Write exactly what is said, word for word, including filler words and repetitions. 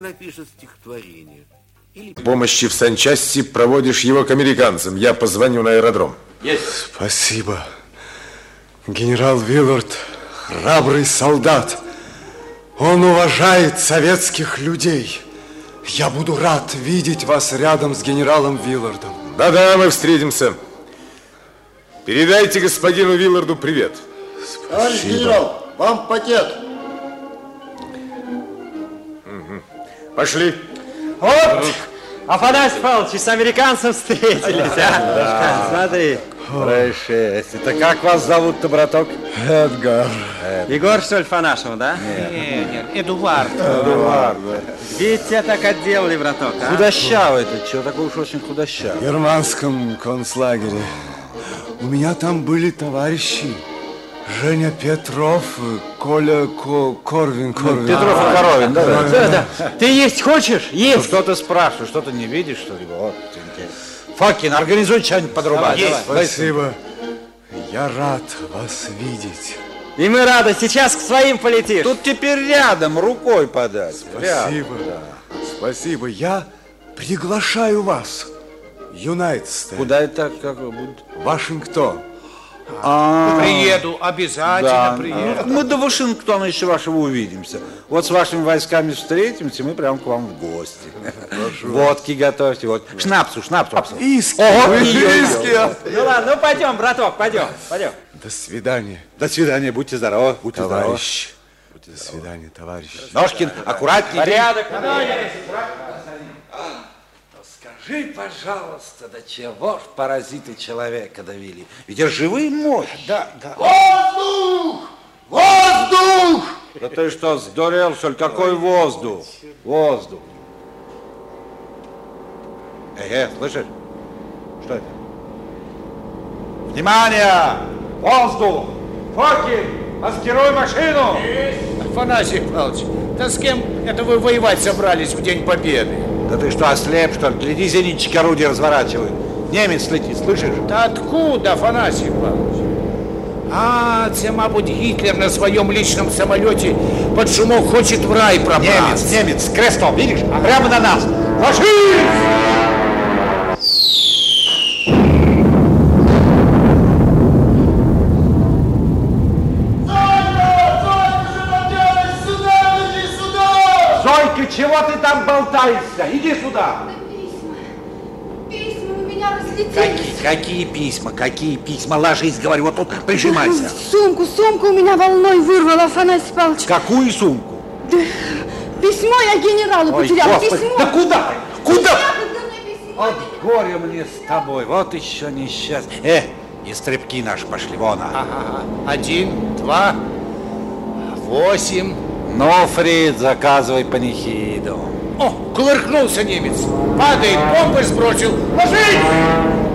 напишет стихотворение. Или... Помощи в санчасти проводишь его к американцам. Я позвоню на аэродром. Есть. Спасибо. Генерал Виллард храбрый солдат. Он уважает советских людей. Я буду рад видеть вас рядом с генералом Виллардом. Да-да, мы встретимся. Передайте господину Вилларду привет. Товарищ генерал, вам пакет. Угу. Пошли. Вот, Афанасий Павлович, с американцем встретились, а? Смотри. Происшествие. Это как вас зовут-то, браток? Эдгар. Егор, что ли, по-нашему, да? Нет, нет, Эдуард. Эдуард. Ведь тебя так отделали, браток, а? Худощавый ты, что такой уж очень худощавый. В германском концлагере. У меня там были товарищи. Женя Петров, Коля Ко Корвин, Корвин. Петров и Коровин, да? Да, да, да. Ты есть хочешь? Есть. Ну, что ты спрашиваешь? Что ты не видишь, что ли? Вот, Фокин, организуй что-нибудь подрубать. Есть. Спасибо. Я рад вас видеть. И мы рады. Сейчас к своим полетишь. Тут теперь рядом, рукой подать. Спасибо. Рядом, да. Спасибо. Я приглашаю вас. Юнайтед Стейт. Куда это как будет? Вашингтон. А, Приеду, обязательно да. приеду. Мы до Вашингтона еще вашего увидимся. Вот с вашими войсками встретимся, мы прям к вам в гости. Водки готовьте, вот. Шнапсу, шнапсу. Виски. Ого, Виски. Ну ладно, ну пойдем, браток, пойдем, пойдем. До свидания, До свидания, будьте здоровы, будьте здоровы. товарищ. До свидания, товарищ. Ножкин, аккуратнее. Порядок. Скажи, пожалуйста, до чего ж паразиты человека довели? Ведь это живые мощи. Да, да. Воздух! Воздух! Да ты что, сдурел, что ли? Какой воздух? Воздух. Эй, эй, слышишь? Что это? Внимание! Воздух! Фокин, маскируй машину! Афанасий Павлович, да с кем это вы воевать собрались в День Победы? Да ты что, ослеп, что ли? Гляди, зенитчики орудия разворачивают. Немец летит, слышишь? Да откуда, Афанасий Павлович? А, це, мабуть, Гитлер на своем личном самолете под шумок хочет в рай пробраться. Немец, немец, с крестом, видишь? Прямо на нас. Ложись! Зойка, чего ты там болтаешься? Иди сюда. Письма. Письма у меня разлетелись. Какие, какие письма, какие письма? Ложись, говорю, вот тут прижимайся. Сумку, сумку у меня волной вырвала, Афанасий Павлович. Какую сумку? Да, письмо я генералу Ой, потеряла. Господи, Письмо. да куда? Куда? Некогда мне письмо. От горя мне с тобой, вот еще несчастье. Э, и стрепки наши пошли, вон. А. Ага, один, два, восемь. Ну, Фрид, заказывай панихиду. О, кувыркнулся немец. Падает, бомбы сбросил. Ложись!